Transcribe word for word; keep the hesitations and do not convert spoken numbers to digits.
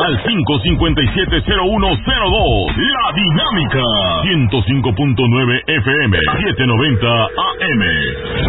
al cinco cinco siete cero uno cero dos. La Dinámica ciento cinco punto nueve F M, setecientos noventa A M.